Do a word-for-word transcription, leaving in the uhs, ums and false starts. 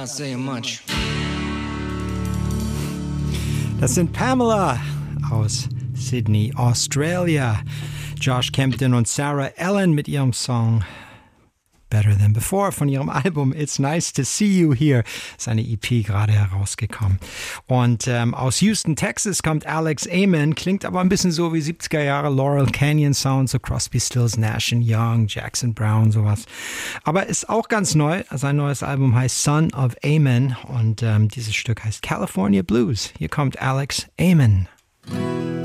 not saying much. Das sind Pamela aus Sydney, Australia. Josh Kempton und Sarah Ellen mit ihrem Song Better Than Before von ihrem Album It's Nice to See You Here. Seine E P gerade herausgekommen. Und ähm, aus Houston, Texas kommt Alex Amen, klingt aber ein bisschen so wie siebziger Jahre Laurel Canyon Sound, so Crosby, Stills, Nash and Young, Jackson Brown, sowas. Aber ist auch ganz neu. Sein neues Album heißt Son of Amen und ähm, dieses Stück heißt California Blues. Hier kommt Alex Amen.